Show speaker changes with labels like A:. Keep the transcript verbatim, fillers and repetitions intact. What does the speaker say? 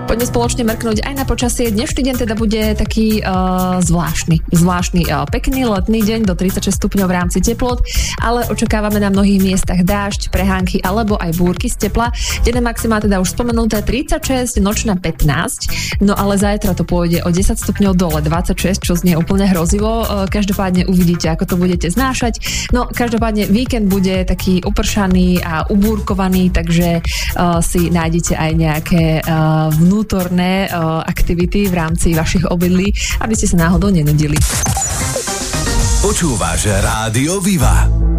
A: Poďme spoločne mrknúť aj na počasie. Dnešný deň teda bude taký uh, zvláštny. Zvláštny, uh, pekný letný deň do tridsaťšesť stupňov v rámci teplot, ale očakávame na mnohých miestach dážď, prehánky alebo aj búrky z tepla. Denné maximá teda už spomenuté tridsaťšesť, nočná pätnásť, no ale zajtra to pôjde o desať stupňov dole, dvadsaťšesť, čo znie úplne hrozivo. Uh, každopádne uvidíte, ako to budete znášať. No každopádne víkend bude taký upršaný a ubúrkovaný, takže uh, si nájdete aj nejaké uh, vnútorné uh, aktivity v rámci vašich obydlí, aby ste sa náhodou nenudili.
B: Počúvaš Rádio Viva.